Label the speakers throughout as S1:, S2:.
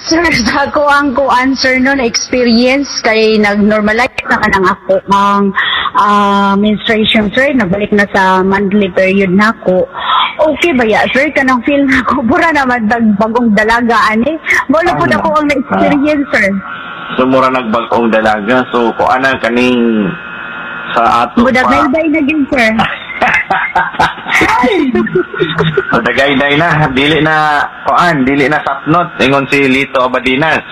S1: Sir, sa ako ang answer no na experience kay nag-normalize na kanang ako ang menstruation, sir. Nagbalik na sa monthly period na ako. Okay ba ya, sir? Kanang feel na ko, pura naman bagong dalaga, ani. Wala po na ko ang na-experience, sir.
S2: So, mura nagbagong dalaga. So, kung ana kaning sa ato
S1: Budak
S2: pa.
S1: day na din, sir.
S2: So, dagay-day na. Dili na sapnot. Ingon si Lito Abadinas.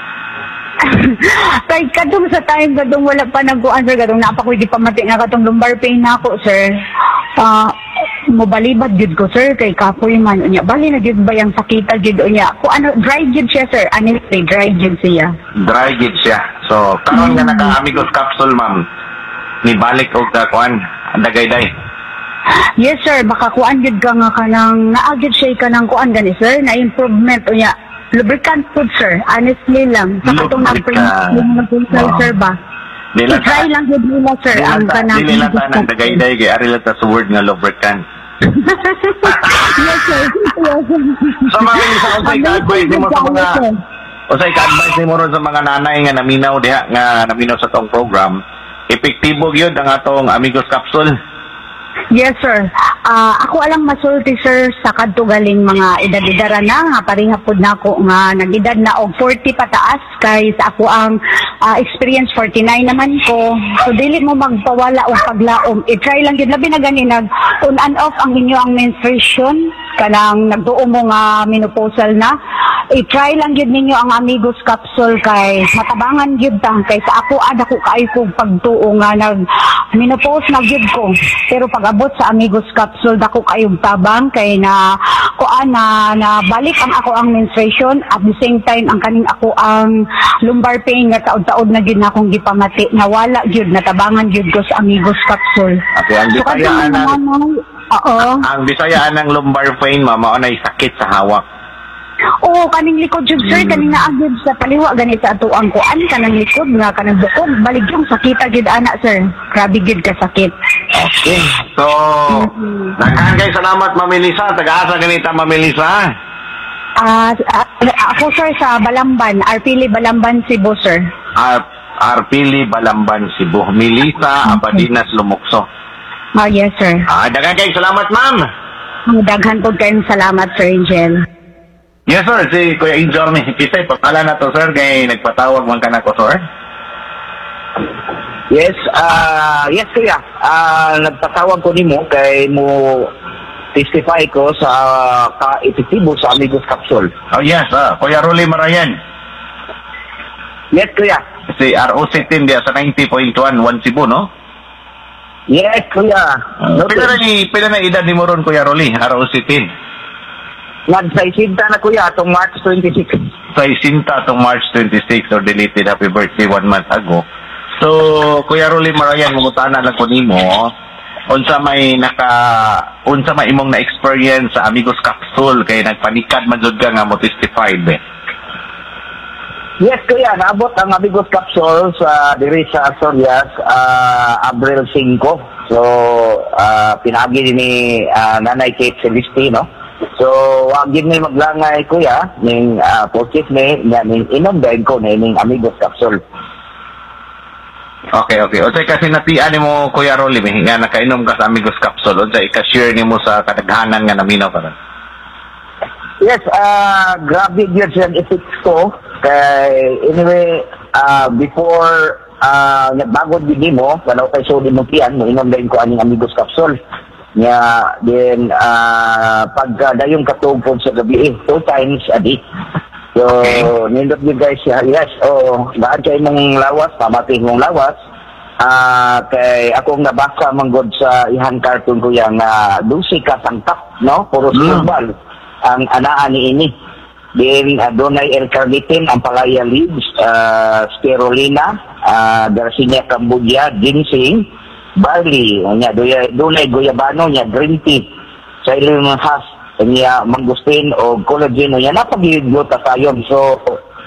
S1: Kay kadung sa time kadung wala pa nagkuan, sir, kadung napa ko di pa mati nga katong lumbar pain na ako, sir. Mobalibad gid ko, sir, kay kapoy man unya. Bali na gid ba yang sakita gid unya. Ko ano dry gid siya, sir. Honestly, dry gid siya.
S2: Dry gid siya. So, karon nga naka-Amigos capsule, ma'am. Ni balik og kuan, dagay-day.
S1: Yes, sir. Baka kuan gid ka nga kanang naagid siya kanang kuan gani, sir, na improvement unya. Lubricant food, sir. Honestly lang. Sa katong na-print sir ba? I-try lang yun nila, sir. Ang kanang...
S2: Dili lang ta ng dagay-day kay ari lang ta sa word nga lubricant.
S1: Yes, sir.
S2: So, mamilisa ko sa advice mo sa mga... O sa advice mo ron sa mga nanay nga naminaw diha, nga naminaw sa tong program, epektibo gyud ang atong Amigos capsule.
S1: Yes, sir. Ako alang masulti, sir, sa kadto galing mga edad-edara na nga parihapod na ako nga nagedad na og 40 pataas kay sa ako ang experience 49 naman ko. So dili mo magpawala og paglaom. I-try lang gid labi na gani nag on and off ang inyo ang menstruation kanang nagduo mo nga menopausal na. I-try lang gid ninyo ang Amigos capsule kay matabangan gid ta kay sa ako ko kaayo kog pagtuo nga nag menopause na gid ko. Pero pag-abot sa Amigos capsule dako kayong tabang kay na kuan na balik ang ako ang menstruation at the same time ang kaning ako ang lumbar pain nga taod-taod na gid na akong gipamati nawala gid natabangan gid ko sa Amigos capsule.
S2: Okay, ang bisayaan
S1: ang
S2: bisayaan ng lumbar pain mao na sakit sa hawak.
S1: Oo, kaning likod jud, sir, kaning naagid sa paliwa gani sa ato ang kuan kanang likod nga kanang bukog baligyong sakita gid ana, sir. Grabe gid ka sakit.
S2: Okay. So, daghan kay salamat, Ma'am Melissa. Taga-asa ganita, Ma'am Melissa?
S1: Ako, sir, sa Balamban, Arpili Balamban, Cebu, sir.
S2: Arpili Balamban, Cebu. Melissa Abadinas Lumukso.
S1: Yes, sir.
S2: Daghan kay salamat, ma'am.
S1: Daghan po kayong salamat, Sir Angel.
S2: Yes, sir. Si Kuya Angel, may kisay. Pakala na to, sir. Kaya nagpatawag man ka na ko, sir.
S3: Yes, yes, kuya. Nagpatawag ko nimo kay mo testify ko sa ka-epektibo sa Amigos capsule.
S2: Oh, yes. Kuya Rolly Marayan.
S3: Yes, kuya.
S2: Si ROC team dia sa 90.1 Cebu, no?
S3: Yes, kuya.
S2: Pila na edad ni mo ron, Kuya Rolly, ROC team?
S3: Nagsaisinta na kuya atong March 26.
S2: Sa isinta itong March 26 or deleted happy birthday 1 month ago. So, Kuya Rolly Marayan, mungutana lang ko nimo, unsa may imong na-experience sa Amigos capsule kay nagpanikad man jud ka nga mo testified be.
S3: Yes, kuya, naabot ang Amigos capsule sa diri sa Asturias Abril 5. So, pinagi ni Nanay Kate Celestino. So, wag gid mi maglangay kuya ning purchase ni ning inom dahil ko ning Amigos capsule.
S2: Okay. O say kasi natian nimo Kuya Rolly nga nakainom ka sa Amigos capsule, o say ka-share nimo sa kadaghanan nga naminaw ka ron.
S3: Yes, grabe gyud siya ang effects ko kay anyway before nagbagod gid nimo wala kay sodi mo tiyan mo inom din ko aning Amigos capsule. Nya then pagdayong katugpon sa gabi 2 times a day. So nindot gyud guys yes daan kay mong lawas pamati mong lawas kay akong nabasa manggod sa ihang cartoon ko yang 12 ka sangkap no puro herbal ang anaa ni ini. Then adonay L-carnitine, ampalaya leaves, spirulina, Garcinia cambogia, ginseng, barley, nya dunay guyabano nya green tea, silent has nya mangustin o collagen nya napagigod ta sayon. So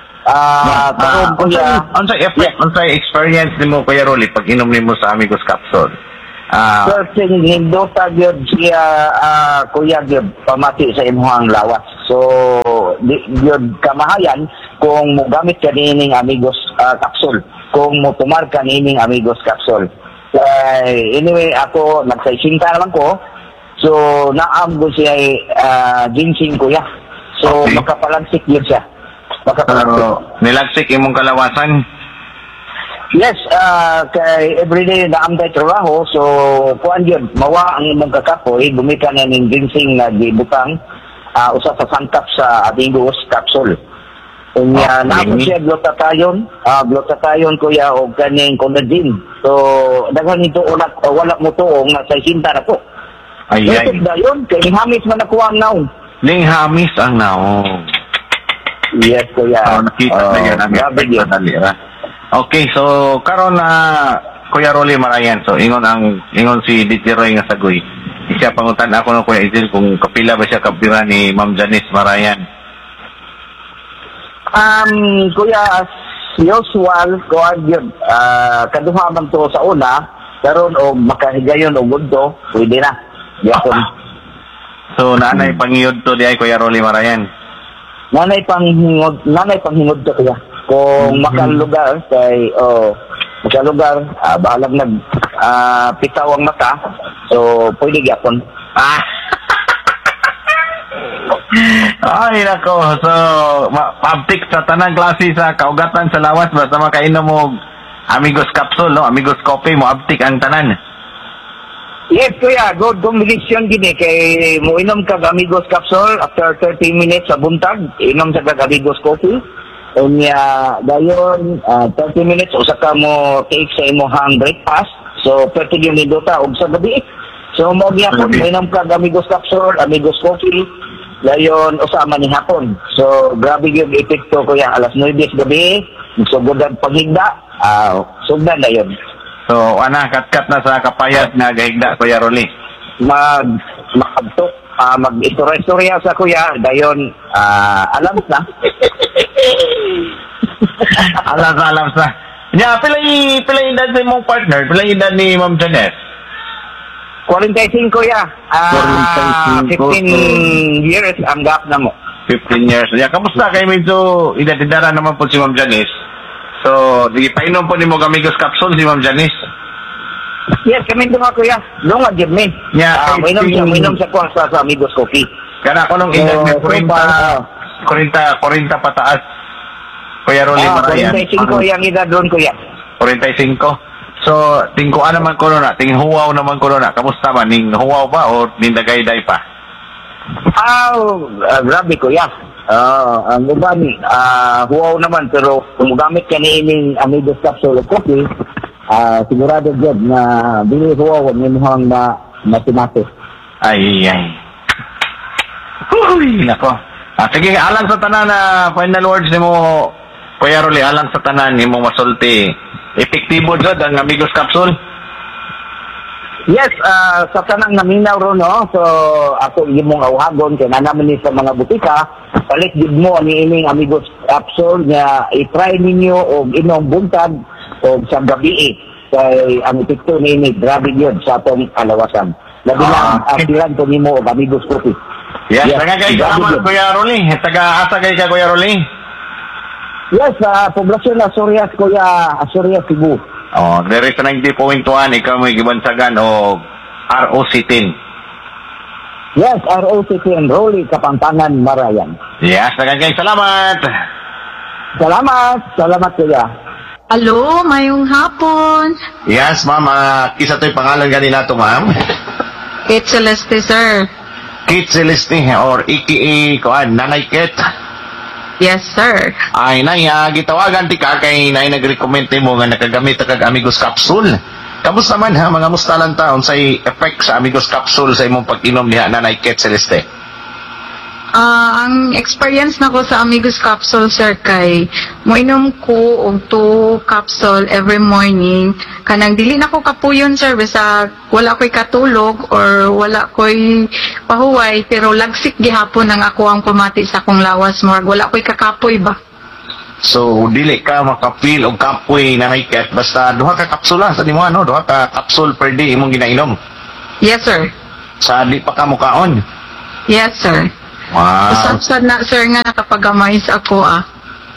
S3: karon kuya
S2: unsay experience nimo Kuya Rolly pag inom nimo sa Amigos capsule?
S3: Searching hindota gyud siya kuya gyud pamati sa imong lawas. So gyud kamahayan kung mo gamit ka nining Amigos capsule, kung mo tumar ka nining Amigos capsule. Anyway, ako nagsaisinta naman ko, so naam ko siya ginseng kuya. So
S2: Okay.
S3: makapalansik yun siya.
S2: So, nilagsik imong kalawasan.
S3: Yes, kay everyday na amday trabaho, so kuan yun, mawa ang imong kakapoy, bumita na ng ginseng na gibutang, usa sa sangkap sa Amigos capsule. Unya,
S2: Okay.
S3: naapos siya glutatayon kuya, o kaning collagen. So, daghan nito wala mo tuong, nasa sinta na po.
S2: Ay.
S3: Ito dayon, kay hamis man ako ang naong.
S2: Linghamis ang naong.
S3: Yes, kuya.
S2: Nakita na yan.
S3: Grabe yun.
S2: Okay, so karon na Kuya Rolly Marayan. So ingon si Ditiroy nga sagoy. Siya pangutan ako ng Kuya Idil kung kapila ba siya kapira ni Ma'am Janice Marayan.
S3: Kuya, as usual, kuan yun, kaduha man to sa una, karon o makahigayon o gundo, pwede na. Yapon.
S2: So naanay pangiyod to di ay Kuya Rolly Marayan.
S3: Nanay panghingod to kuya. Kung makalugar kay makalugar, bahalag pitaw ang mata, so pwede gyapon.
S2: Ay nako, so public sa tanang klase sa kaugatan sa lawas basta makainom mo Amigos capsule, no? Amigos coffee mo abtik ang tanan.
S3: Yes, kuya, good combination gini kay mo inom kag Amigos capsule after 30 minutes sa buntag, inom sa kag Amigos coffee. Unya dayon 30 minutes usa ka mo take sa imong breakfast. So 30 minuto og sa gabi. So mo gyapon inom kag Amigos capsule, Amigos coffee. Dayon usama ni hapon. So grabe gyud epekto kuya, alas 9 gabi, sugodan paghigda, sugdan dayon.
S2: So kat na sa kapayat nga gahigda Kuya Rolly.
S3: Makabtok, mag-istorya sa kuya, dayon alam na.
S2: Alam sa. Nya pilay edad sa imong partner, pilay edad ni Ma'am Janet.
S3: 45 kuya.
S2: 45.
S3: 15 years ang gap na mo.
S2: 15 years. Ya, kamusta kay medyo edad-edara naman po si Ma'am Janice. So, di painom po nimo Amigos capsule si Ma'am Janice.
S3: Yes, kami nga kuya. Lunga gyud mi.
S2: Yeah,
S3: Mainom siya ko sa Amigos coffee.
S2: Kana ko nung edad ni 40 pataas. Kuya Rolly Marayan.
S3: 45 yung edad doon kuya.
S2: 45. So, tingkuan naman ko na, tinghuwaw naman ko na. Kamusta man? Ning huwaw ba o nindagay-day pa?
S3: Grabe kuya. Ang uban, huwaw naman, pero kung gamit ka ni ining Amigos capsule o coffee, sigurado dyan na bili huwaw ang imuhang matematis.
S2: Ay. Uy, nako. Sige, alang sa tanan na final words ni mo, Kuya Rolly, alang sa tanan ni mo masulti. Epektibo jud ang Amigos capsule?
S3: Yes, sa tanang naminaw ro no. So ako imong awhagon kay nanaman ni sa mga butika, palit gid mo ni ining Amigos capsule nga i-try ninyo og inom buntag o sa gabi. Kay ang epekto ni ini grabe gyud sa atong kalawasan. Labi lang asiran to nimo og Amigos coffee.
S2: Yes, taga kay salamat Kuya Rolly. Taga-asa kay ka Kuya Rolly?
S3: Yes, poblasyon na Sorias kuya, Sorias Cebu.
S2: Oh, there is 90.1 ikaw may gibansagan o ROC10.
S3: Yes, ROC10 Rolly Kapampangan Marayan.
S2: Yes, taga kay salamat.
S3: Salamat kuya.
S4: Hello, mayong hapon.
S2: Yes, ma'am. Kisa to'y pangalan ganina to, ma'am?
S4: Kate Celeste, sir.
S2: Kate Celeste or aka Nanay Kate.
S4: Yes, sir.
S2: Ay, nay, gitawagan ti ka kay nay nag-recommend mo nga nakagamit kag Amigos capsule. Kamusta man ha, mga mustalan taon sa effect sa Amigos capsule sa imong pag-inom niya, Nanay Kate Celeste?
S4: Ang experience na ko sa Amigos capsule, sir, kay moinom ko og 2 capsule every morning. Kanang dili na ko kapuyon, sir, bisa wala ko'y katulog or wala ko'y pahuway, pero lagsik gihapon ang ako ang pamati sa akong lawas mo. Wala ko'y kakapoy ba?
S2: So, dili ka makapil og kapoy, Nanay Kate, basta duha ka kapsula sa nimo, ano? Duha ka capsule per day imong ginainom.
S4: Yes, sir.
S2: Sa di pa ka mukaon.
S4: Yes, sir.
S2: Wow.
S4: Usap na, sir, nga nakapagamay sa ako,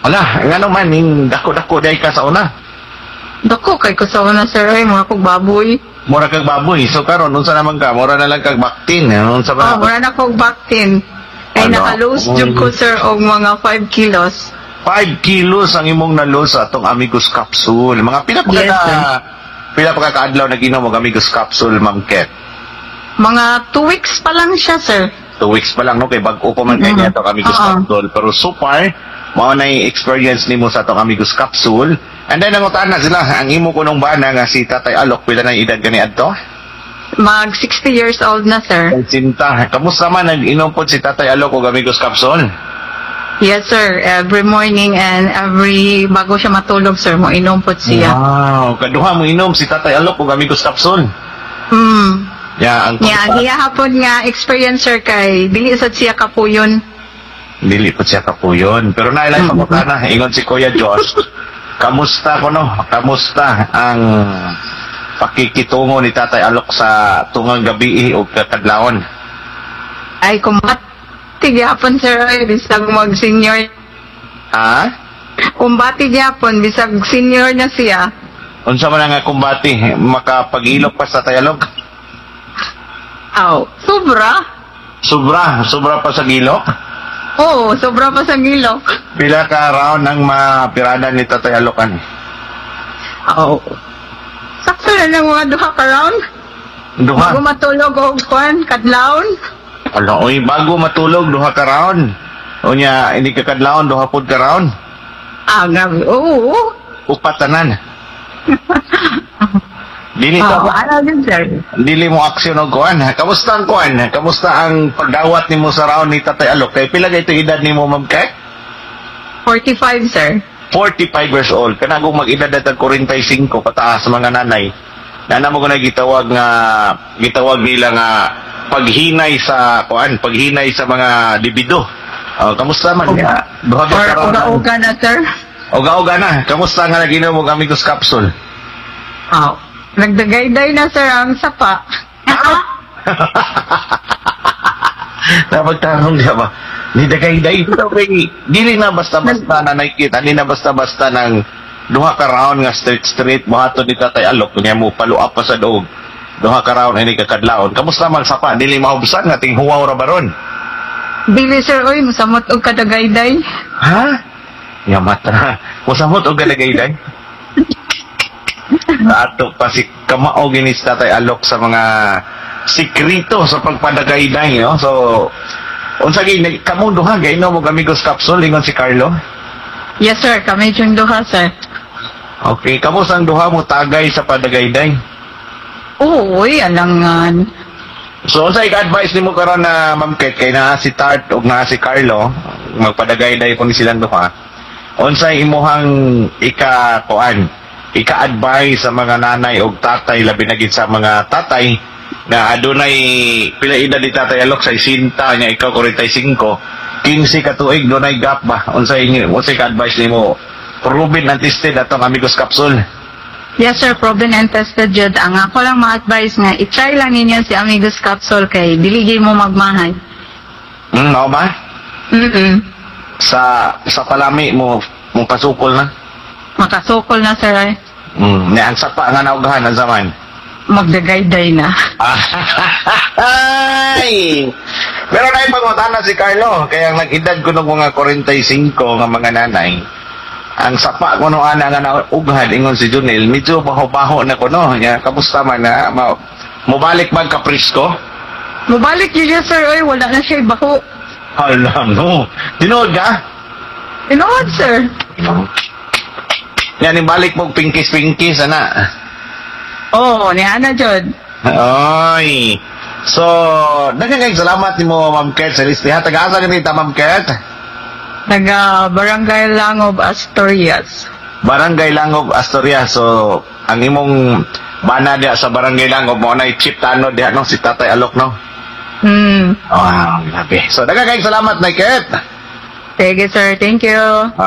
S2: Ala, nga naman, dako-dako day ka sa una.
S4: Dako kay ko sa una sir ay mga kog baboy.
S2: Mura kag baboy. So karon unsa naman ka? Mura na lang kag baktin. Unsa ba?
S4: Mura na kog baktin. Ay
S2: Ano?
S4: naka-lose jud ko sir og mga 5 kilos.
S2: 5 kilos ang imong na-lose sa atong Amigos Capsule. Mga pila pa
S4: Yes, sir.
S2: pila pa ka adlaw naginom og Amigos Capsule, Ma'am Ket?
S4: Mga 2 weeks pa lang siya sir.
S2: 2 weeks pa lang no kay bag-o pa man kay niya atong Amigos
S4: Oo.
S2: Capsule. Pero so far, mao na yung experience nimo sa atong Amigos Capsule. And then nangutan na sila ang imo kunong bana nga si Tatay Alok pila na edad kani adto?
S4: Mag 60 years old na sir.
S2: Ay sinta, kamusta man nag-inom po si Tatay Alok og Amigos Capsule?
S4: Yes sir, every morning and every bago siya matulog sir, mo inom po siya.
S2: Wow, kaduha mo inom si Tatay Alok og Amigos Capsule. Ya, ang
S4: Nga, hapon nga experience sir kay dili sad siya kapuyon.
S2: dili po siya kapuyon. Pero nailay pagkutana, ingon si Kuya Josh, kamusta ko no? Kamusta ang pakikitungo ni Tatay Alok sa tungang gabi o kakadlaon?
S4: Ay kumbati gyapon sir ay bisag mag senior.
S2: Ha?
S4: Kumbati gyapon bisag senior na siya.
S2: Unsa man nga kumbati, makapag-ilok pa sa Tatay Alok?
S4: Aw, sobra.
S2: Sobra pa sa gilok?
S4: Oo, sobra pa sa gilok.
S2: Pila ka round ang mapirada ni Tatay Alokan?
S4: Aw. Sakto na lang mga duha ka round.
S2: Duha?
S4: Bago matulog og kwan, kadlawon.
S2: Ala, oy, bago matulog, duha ka round. Unya, hindi ka kadlaon, duha pod ka round.
S4: Ah, grabe. Oo.
S2: Upatanan. Dili
S4: Ah,
S2: ka,
S4: ano din sir?
S2: dili mo aksyon og kuan. Kamusta ang kuan? Kamusta ang pagdawat nimo sa round ni Tatay Alok? Kay pila gayto edad nimo, Ma'am Kek?
S4: 45 sir.
S2: 45 years old. Kanagong mag-edad at 45 pataas sa mga nanay. Nana mo ko na gitawag nila nga paghinay sa kuan, paghinay sa mga libido. Kamusta man niya? Duha ka
S4: Or
S2: karon.
S4: uga-uga na sir.
S2: Uga-uga na. Kamusta nga naginom mo Amigos Capsule?
S4: Aw. Nagdagayday na sir ang sapa.
S2: Napagtanong niya ba? Ni dagay-day. Dili na basta-basta na nakikita. Di na basta-basta ng duha ka round nga straight buhaton ni Tatay Alok. Kunya mo paluap pa sa doog. Duha ka round ay kakadlaon. Kamusta man sapa? Dili mahubsan nga ting huwaw ra baron.
S4: Dili sir, oy, musamot og kadagayday.
S2: Ha? Yamat na. Musamot o galagay-day? Ato pa si kamao ginis Tatay Alok sa mga sikrito sa pagpadagay-day. No? So, unsa gini, kamo duha, gainom mo Amigos Capsule, ingon si Carlo?
S4: Yes sir, kami yung duha sir.
S2: Okay, kamo sang duha mo tagay sa padagay-day?
S4: Oo, oy, alangan.
S2: So, unsa i-advise nimo karon na Ma'am Ket kay naa si Tart ug naa si Carlo, magpadagay-day ko ni silang duha. Unsa imuhang ika-advise sa mga nanay ug tatay labi na gid sa mga tatay na adunay pila edad ni Tatay Alok sa isinta niya ikaw 45 15 ka tuig dunay gap ba unsa ka-advise nimo proven and tested atong Amigos Capsule?
S4: Yes sir, proven and tested jud. Ang ako lang ma-advise nga, i-try lang ninyo si Amigos Capsule kay dili mo magmahay.
S2: Mao ba? Sa palami mo pasukol na?
S4: Makasukol na sir ay.
S2: Ni ang sapa nga naugahan ang zaman.
S4: Magdagayday na.
S2: Ay! Pero na yung pangutana si Carlo, kaya nag-edad ko ng mga 45 nga mga nanay, ang sapa ko nung ana nga naugahan, ingon si Junel, medyo baho-baho na ko no. Kamusta man na, mubalik ba ang kaprisko?
S4: Mubalik yun siya sir, oy, wala na siya baho.
S2: Alam no. Tinood ka?
S4: Tinood sir.
S2: Yan, ibalik mo pinkis-pinkis, ana.
S4: Oo, ni Ana jud.
S2: Oy. So, daghang salamat nimo Ma'am Ket sa listiha. Taga-asa ganita Ma'am Ket?
S4: Taga Barangay Langob, Asturias.
S2: Barangay Langob, Asturias. So, ang imong bana diha sa Barangay Langob mo na chip tano diha no si Tatay Alok no. Wow, grabe. So, daghang salamat Ma'am Ket.
S4: Sige sir, thank you.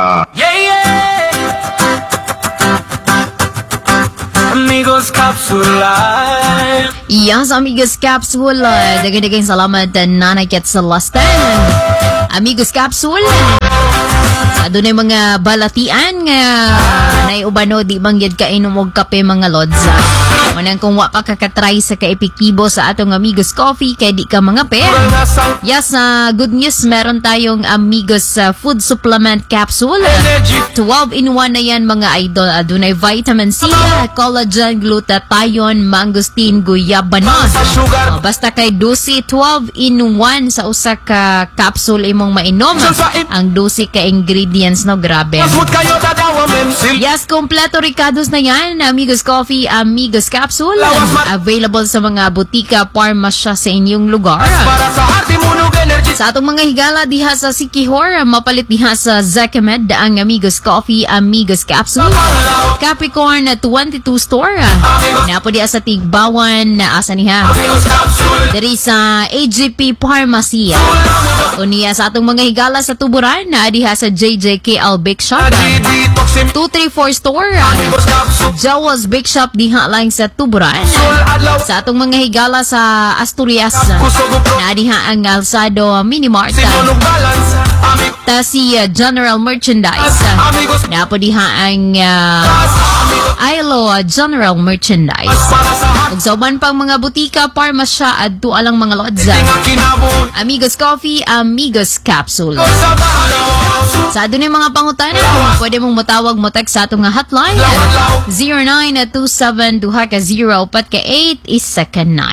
S5: Amigos Capsula.
S6: Yes, Amigos Capsula. Dagang salamat Nanay Ket Celestin. Amigos Capsula. Adunay mga balatian nga naiubano di bangyad ka inom og kape mga lods. Manang kung wa pa kakatry sa kaepikibo sa atong Amigos Coffee kay di ka mga pe. Yes, good news, meron tayong Amigos Food Supplement Capsule. 12 in 1 na yan mga idol. Adunay vitamin C, collagen, glutathione, mangosteen, guyabanos. Basta kay dosi 12 in 1 sa usa ka capsule imong mainom. Ang dosi ka ingredients no, grabe. Yes, kompleto ricados na yan. Amigos Coffee, Amigos Capsule. Available sa mga butika, parmasya sa inyong lugar. Sa atong mga higala diha sa Sikihor, mapalit diha sa Zekemed ang Amigos Coffee, Amigos Capsule. Capricorn 22 store. Napo diha sa Tigbawan na asa niha. Diri sa AGP Pharmacy. Unya sa atong mga higala sa Tuburan na diha sa JJKL Bake Shop. 234 store. Jawas Bake Shop diha lang sa Tuburan. Sa atong mga higala sa Asturias na diha ang Alsado Mini Mart. Ta si General Merchandise. Napo diha ang ILO General Merchandise. Ug sa uban pang mga butika, parmasya adto alang mga lods. Amigos Coffee, Amigos Capsule. Sa adunay mga pangutana, pwede mong matawag mo text sa atong nga hotline 0927-200-8 is second 9.